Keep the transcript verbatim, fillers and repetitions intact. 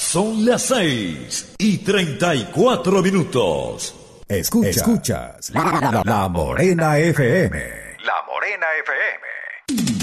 Son las seis y treinta y cuatro minutos. Escucha, escuchas la, la, la Morena F M. La Morena F M.